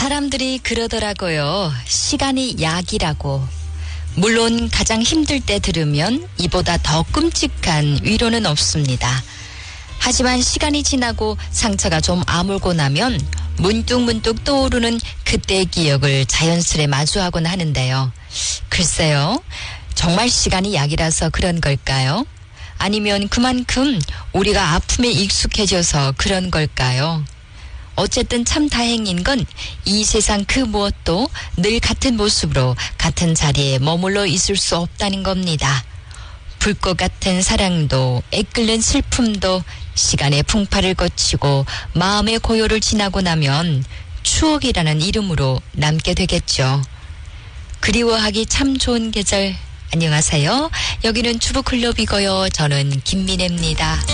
사람들이 그러더라고요. 시간이 약이라고. 물론 가장 힘들 때 들으면 이보다 더 끔찍한 위로는 없습니다. 하지만 시간이 지나고 상처가 좀 아물고 나면 문득문득 떠오르는 그때의 기억을 자연스레 마주하곤 하는데요. 글쎄요. 정말 시간이 약이라서 그런 걸까요? 아니면 그만큼 우리가 아픔에 익숙해져서 그런 걸까요? 어쨌든 참 다행인 건 이 세상 그 무엇도 늘 같은 모습으로 같은 자리에 머물러 있을 수 없다는 겁니다. 불꽃 같은 사랑도 애끓는 슬픔도 시간의 풍파를 거치고 마음의 고요를 지나고 나면 추억이라는 이름으로 남게 되겠죠. 그리워하기 참 좋은 계절. 안녕하세요. 여기는 주부클럽이고요. 저는 김민혜입니다.